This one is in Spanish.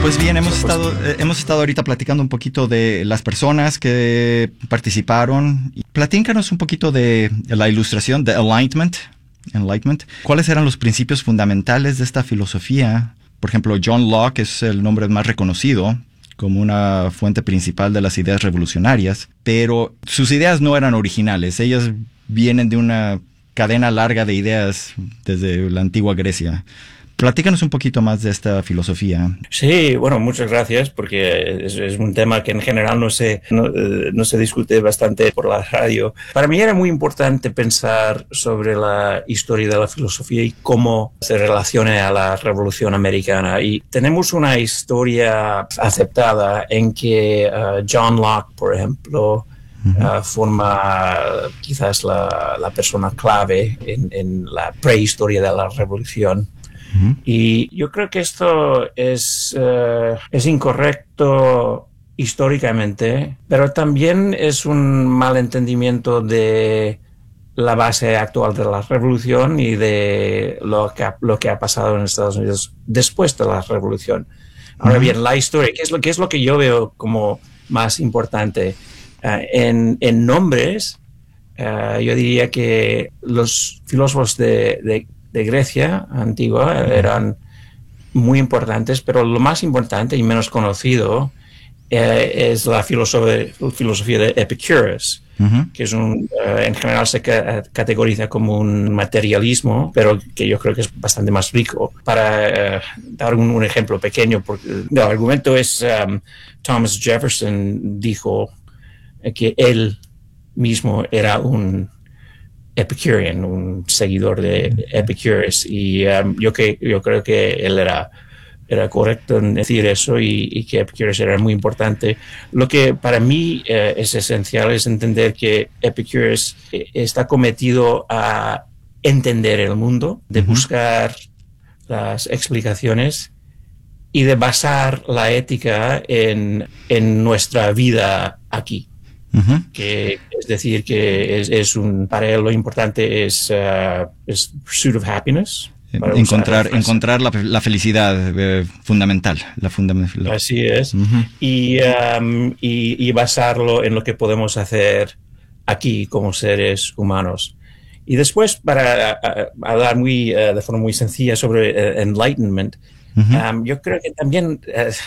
Pues bien, hemos estado ahorita platicando un poquito de las personas que participaron. Platícanos un poquito de la ilustración de Enlightenment. ¿Cuáles eran los principios fundamentales de esta filosofía? Por ejemplo, John Locke es el nombre más reconocido como una fuente principal de las ideas revolucionarias, pero sus ideas no eran originales. Ellas vienen de una cadena larga de ideas desde la antigua Grecia. Platícanos un poquito más de esta filosofía. Sí, bueno, muchas gracias, porque es un tema que en general no se discute bastante por la radio. Para mí era muy importante pensar sobre la historia de la filosofía y cómo se relaciona a la Revolución Americana. Y tenemos una historia aceptada en que John Locke, por ejemplo, forma quizás la persona clave en la prehistoria de la Revolución. Y yo creo que esto es incorrecto históricamente, pero también es un malentendimiento de la base actual de la revolución y de lo que ha pasado en Estados Unidos después de la revolución. Ahora bien, la historia, ¿qué es lo que yo veo como más importante? En nombres, yo diría que los filósofos de Grecia antigua eran muy importantes, pero lo más importante y menos conocido es la filosofía de Epicurus, que es en general se categoriza como un materialismo, pero que yo creo que es bastante más rico. Para dar un ejemplo pequeño, porque el argumento es Thomas Jefferson dijo que él mismo era un Epicurean, un seguidor de Epicurus, y yo creo que él era correcto en decir eso y que Epicurus era muy importante. Lo que para mí es esencial es entender que Epicurus está cometido a entender el mundo, de buscar las explicaciones y de basar la ética en nuestra vida aquí. Que es decir que para él lo importante es pursuit of happiness, encontrar la felicidad fundamental, así es. Y basarlo en lo que podemos hacer aquí como seres humanos. Y después, para hablar de forma muy sencilla sobre enlightenment, yo creo que también